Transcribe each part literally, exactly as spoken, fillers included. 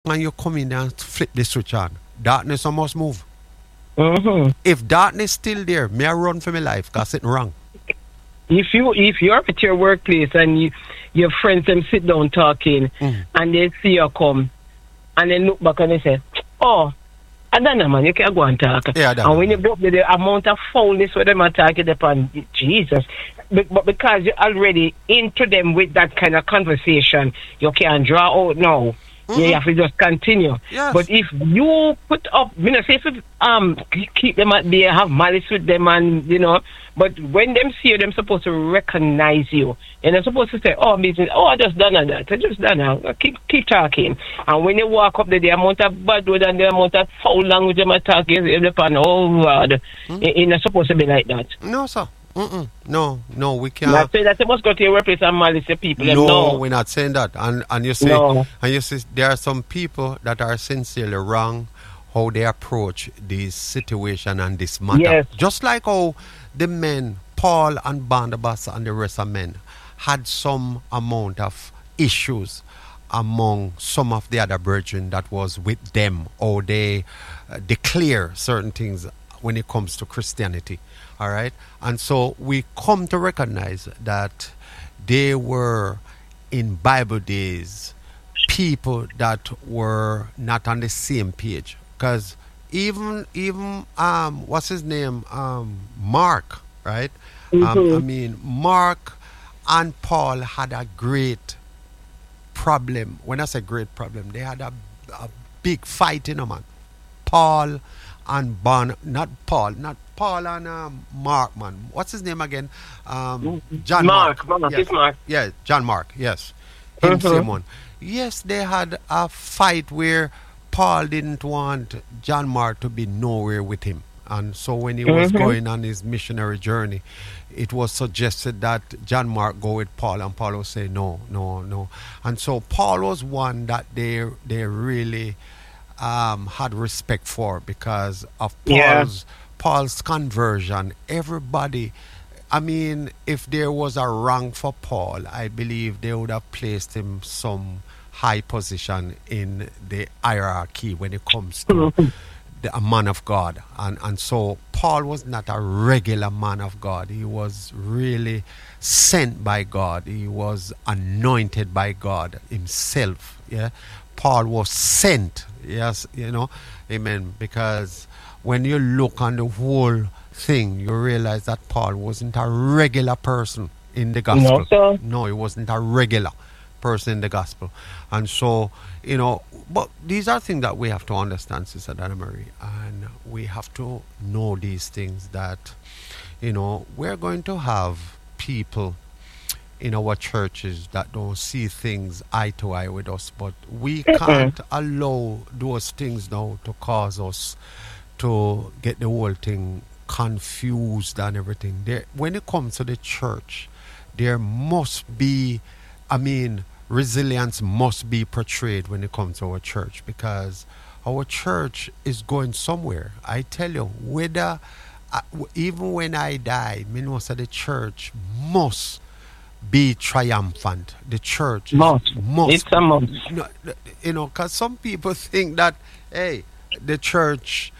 and you come in there and flip the switch on, darkness must move. Mm-hmm. If darkness still there, may I run for my life because it's wrong. If you if you're at your workplace and you, your friends them sit down talking Mm. and they see you come and they look back and they say, "Oh, I don't know, man. You can go and talk." Yeah, I don't and know. when you go up there, the amount of foulness where them are talking upon, Jesus. But, but because you're already into them with that kind of conversation, you can't draw out now. Mm-hmm. You have to just continue. Yes. But if you put up, you know, say if you, um keep them at bay, have malice with them, and you know, but when them see you, them supposed to recognize you, and they're supposed to say, "Oh, business, oh, I just done that, I just done that." Keep keep talking, and when you walk up there, the amount of bad word and the amount of foul language them are talking, is upon, oh God, Mm-hmm. it, it's not supposed to be like that. No, sir. Mm-mm. No, no, we can't. Not say that you must go to your workplace and malice the people. them, No, no. we're not saying that. And and you say, No. and you say there are some people that are sincerely wrong how they approach this situation and this matter. Yes. Just like how the men, Paul and Barnabas and the rest of men, had some amount of issues among some of the other brethren that was with them, or they uh, declare certain things when it comes to Christianity. All right. And so we come to recognize that they were in Bible days people that were not on the same page. Because even even um what's his name? Um Mark, right? Um, I mean Mark and Paul had a great problem. When I say great problem, they had a, a big fight, you know, man. Paul and Barn, not Paul, not Paul and um, Mark, man. What's his name again? Um, John Mark. Mark, Mark, Yes. it's Mark. Yeah, John Mark. Yes, him Mhm. same one. Yes, they had a fight where Paul didn't want John Mark to be nowhere with him, and so when he was Mhm. going on his missionary journey, it was suggested that John Mark go with Paul, and Paul would say no, no, no, and so Paul was one that they they really um, had respect for because of Yeah. Paul's Paul's conversion. Everybody, I mean, if there was a rank for Paul, I believe they would have placed him some high position in the hierarchy when it comes to the, a man of God. And, and so Paul was not a regular man of God. He was really sent by God. He was anointed by God himself. Yeah. Paul was sent. Yes, you know, amen. Because when you look on the whole thing, you realize that Paul wasn't a regular person in the gospel. No, sir. No, he wasn't a regular person in the gospel. And so, you know, but these are things that we have to understand, Sister Donna Marie. And we have to know these things that, you know, we're going to have people in our churches that don't see things eye to eye with us, but we can't allow those things now to cause us to get the whole thing confused and everything. There, when it comes to the church, there must be, I mean, resilience must be portrayed when it comes to our church, because our church is going somewhere. I tell you, whether uh, w- even when I die, me know that the church must be triumphant. The church is- Must. must It's a must. no, you know, because some people think that, hey, the church,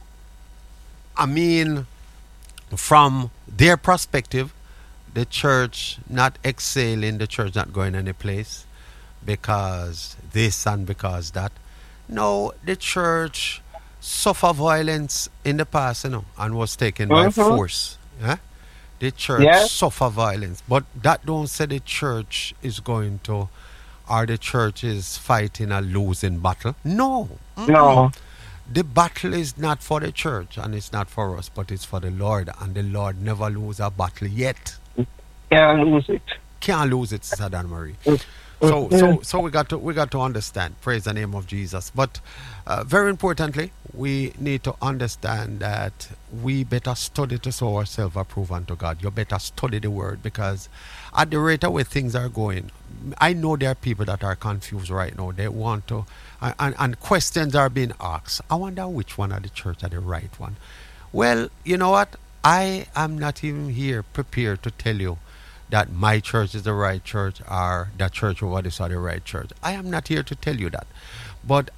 I mean, from their perspective, the church not exhaling, the church not going any place because this and because that. No, the church suffered violence in the past, you know, and was taken by Mhm. force. Yeah? The church Yeah. suffer violence, but that don't say the church is going to, or the church is fighting a losing battle. No. Mm-mm. No. The battle is not for the church and it's not for us, but it's for the Lord, and the Lord never lose a battle yet. Can't lose it. Can't lose it, Sister Dan Marie. Mm. So, Mm. so, so we got to we got to understand. Praise the name of Jesus. But uh, very importantly, we need to understand that we better study to show ourselves approved unto God. You better study the Word, because at the rate of where things are going, I know there are people that are confused right now. They want to, and, and, and questions are being asked. I wonder which one of the church are the right one. Well, you know what? I am not even here prepared to tell you that my church is the right church or that church over this are the right church. I am not here to tell you that. But